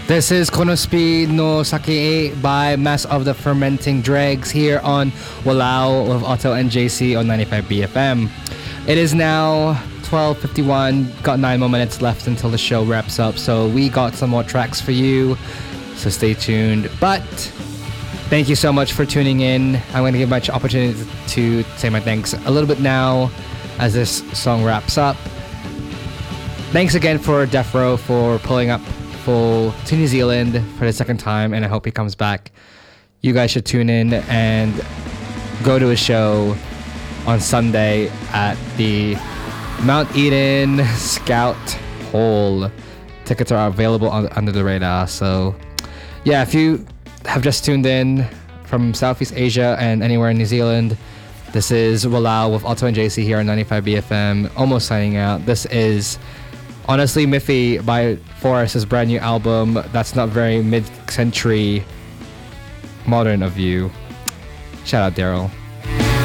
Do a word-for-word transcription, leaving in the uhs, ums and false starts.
This is Konospi no Sake by Mass of the Fermenting Dregs here on Walao with Otto and J C on ninety-five B F M. It is now twelve fifty-one, got nine more minutes left until the show wraps up, so we got some more tracks for you, so stay tuned. But thank you so much for tuning in. I'm going to give my opportunity to say my thanks a little bit now as this song wraps up. Thanks again for Death Row for pulling up full to New Zealand for the second time, and I hope he comes back. You guys should tune in and go to a show on Sunday at the Mount Eden Scout Hall. Tickets are available on, under the radar. So yeah, if you have just tuned in from Southeast Asia and anywhere in New Zealand, this is Walao with Otto and J C here on ninety-five B F M, almost signing out. This is Honestly Miffy by Forrest's brand new album. That's not very mid-century modern of you. Shout out Daryl.